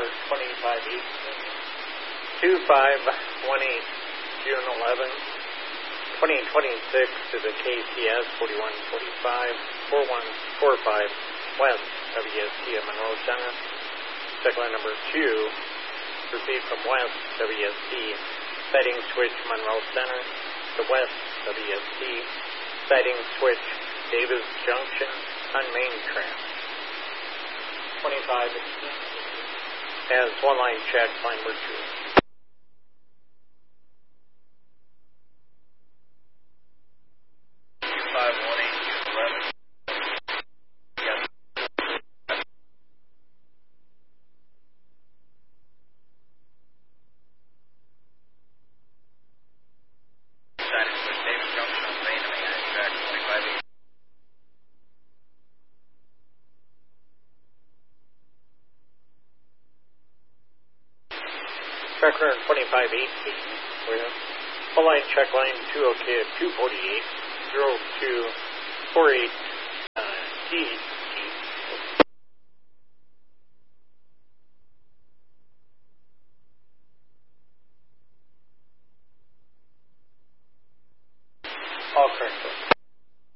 2518, 2518, June 11, 2026 to the KCS 4145, 4145 West WST at Monroe Center. Check line number 2, proceed from West WST, setting switch Monroe Center to West WST, setting switch Davis Junction on Main Tram. 2518 has one line check, line number 2. Record 2518, we have full line check line 2 okay at 248, 0248 T.